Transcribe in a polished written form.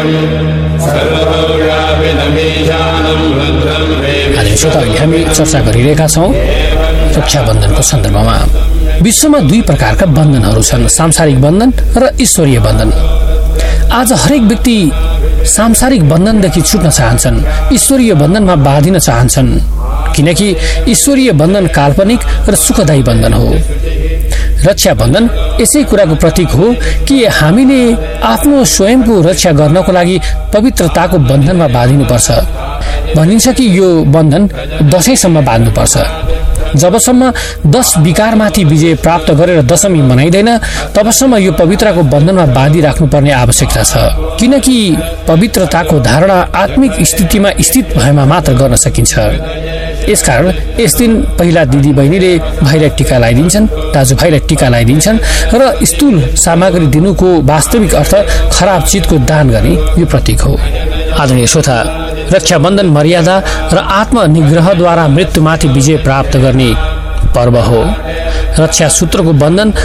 अहिले हामी चर्चा गरिरहेका छौँ रक्षाबन्धनको सन्दर्भमा। विश्वमा दुई प्रकारका बन्धनहरू छन्, सांसारिक बन्धन र ईश्वरीय बन्धन। आज हरेक व्यक्ति सांसारिक बन्धनदेखि छुट्न चाहन्छन्, ईश्वरीय बन्धनमा बाँधिन चाहन्छन्, किनकि ईश्वरीय बन्धन काल्पनिक र सुखदायी बन्धन हो। रक्षाबन्धन यसै कुराको प्रतीक हो कि हामीले आफ्नो स्वयंको रक्षा गर्नको लागि पवित्रताको बन्धनमा बाँधिनुपर्छ। भनिन्छ कि यो बन्धन दशैंसम्म बाँध्नुपर्छ। जबसम्म 10 विकारमाथि विजय प्राप्त गरेर दशमी मनाइँदैन तबसम्म यो पवित्रताको बन्धनमा बाँधिराख्नुपर्ने आवश्यकता छ, किनकि पवित्रताको धारणा आत्मिक स्थितिमा स्थित भएमा मात्र गर्न सकिन्छ। यसकारण यस दिन पहिला दिदी बहिनीले भाइलाई टीका लगाइदिन्छन्, दाजुभाइलाई टीका लगाइदिन्छन् र स्थूल सामग्री दिनुको वास्तविक अर्थ खराब चिजको दान गर्ने यो प्रतीक हो। आदरणीय श्रोता, रक्षाबन्धन मर्यादा र आत्मनिग्रहद्वारा मृत्युमाथि विजय प्राप्त गर्ने पर्व हो। रक्षा सूत्रको बन्धन